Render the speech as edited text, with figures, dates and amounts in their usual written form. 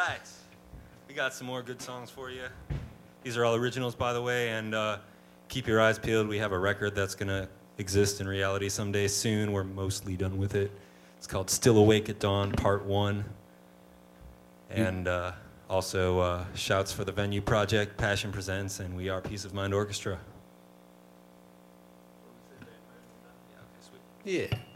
right. We got some more good songs for you. These are all originals, by the way, and keep your eyes peeled. We have a record that's going to exist in reality someday soon. We're mostly done with it. It's called Still Awake at Dawn, Part 1. And also shouts for the Venue Project, Passion Presents, and We Are Peace of Mind Orchestra. Yeah.